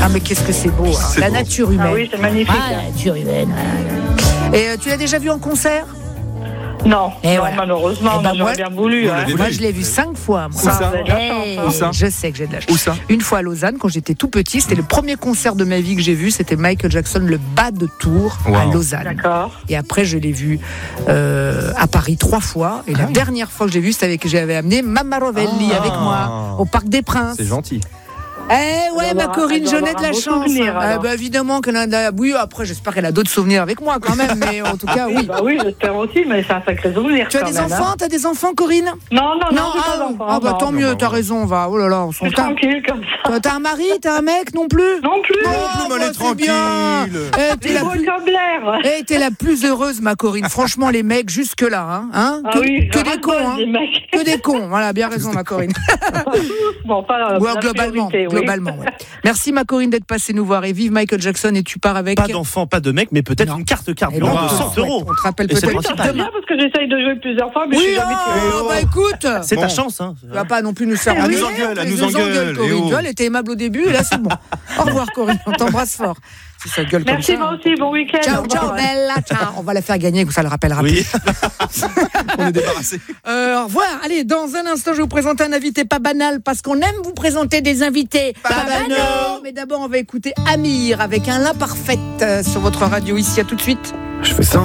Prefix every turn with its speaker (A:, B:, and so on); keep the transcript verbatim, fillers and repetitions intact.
A: Ah, mais qu'est-ce que c'est beau, hein.
B: C'est
A: La
B: beau.
A: nature humaine.
C: Ah oui, c'est magnifique.
A: Ah, la nature humaine. Et euh, tu l'as déjà vu en concert?
C: Non,
A: Et
C: non
A: voilà.
C: malheureusement,
A: Eh ben,
C: mais j'aurais
A: moi-
C: bien voulu.
B: Vous
C: Hein.
B: l'avez
A: Moi,
B: vu?
A: je l'ai vu cinq fois. Moi.
B: Où ça?
C: Vous avez de la chance,
A: Hey,
C: hein.
B: Où ça?
A: je sais que j'ai de la chance.
B: Où ça?
A: Une fois à Lausanne, quand j'étais tout petit, c'était le premier concert de ma vie que j'ai vu. C'était Michael Jackson, le bas de Tours à
B: Wow.
A: Lausanne.
C: D'accord.
A: Et après, je l'ai vu euh, à Paris trois fois. Et la dernière fois que j'ai vu, c'était avec j'avais amené Mamma Rovelli
B: Ah.
A: avec moi au Parc des Princes.
B: C'est gentil.
A: Eh ouais,
C: Elle
A: ma
C: doit avoir-
A: Corinne
C: elle doit
A: Jeunet de
C: avoir
A: la
C: un beau
A: chance.
C: souvenir,
A: Ah,
C: alors.
A: bah, évidemment qu'elle en a. Oui, après, j'espère qu'elle a d'autres souvenirs avec moi quand même. Mais en tout cas, oui.
C: Bah oui, j'espère aussi, mais c'est un sacré souvenir.
A: Tu as
C: quand
A: des
C: même,
A: enfants
C: hein.
A: T'as des enfants, Corinne?
C: Non, non, non, j'ai
A: ah,
C: pas d'enfants.
A: ah, bah
C: non.
A: tant mieux,
B: non,
A: t'as
B: non.
A: raison, on va. Oh là là, on s'en
C: Je suis
A: tape.
C: tranquille comme ça.
A: T'as un mari, t'as un mec non plus?
C: Non plus.
B: Non
A: Ah,
B: plus, mais elle
A: bah,
B: est
A: c'est
B: tranquille.
A: bien. Eh, t'es
C: Les
A: la
C: gros
A: plus...
C: comme l'air.
A: eh, t'es la plus heureuse, ma Corinne. Franchement, les mecs, jusque-là, hein, hein
C: Ah
A: que,
C: oui,
A: que
C: je
A: des
C: rate
A: cons,
C: pas,
A: hein.
C: les mecs.
A: Que des cons. Voilà, bien raison, ma Corinne.
C: Bon, pas
A: Ouais,
C: la
A: globalement,
C: priorité, oui.
A: globalement. Ouais. Merci, ma Corinne, d'être passée nous voir. Et vive Michael Jackson. Et tu pars avec.
D: Pas d'enfant, pas de mec, mais peut-être
A: Non.
D: une carte
A: Eh ben,
D: carburant
A: on
D: de
A: te
D: cent
A: souhaite.
D: euros.
A: On te rappelle
D: Et c'est
A: peut-être
D: le
C: C'est
D: principal.
C: bien parce que j'essaye de jouer plusieurs fois, mais je
A: Oui,
C: suis jamais
A: oh,
C: tuée.
A: bah écoute.
D: C'est
B: Bon.
D: ta chance, hein.
A: Tu vas pas non plus nous faire
B: Elle nous
A: engueuler,
B: engueule, elle
A: tu
B: nous engueule,
A: Corinne.
B: eh oh.
A: Tu vois, elle était aimable au début, et là c'est bon. Au revoir, Corinne. On t'embrasse fort. Si ça gueule
C: Merci,
A: comme ça.
C: moi aussi, bon week-end.
A: Ciao,
C: Au
A: ciao,
C: revoir.
A: bella, ciao. On va la faire gagner, ça le rappellera plus.
D: Oui.
B: On est débarrassé.
A: Euh, au revoir. Allez, dans un instant, je vais vous présenter un invité pas banal parce qu'on aime vous présenter des invités pas,
B: Pas
A: banaux.
B: banaux.
A: Mais d'abord, on va écouter Amir avec un l'imparfaite euh, sur votre radio ici. À tout de suite.
B: Je fais ça.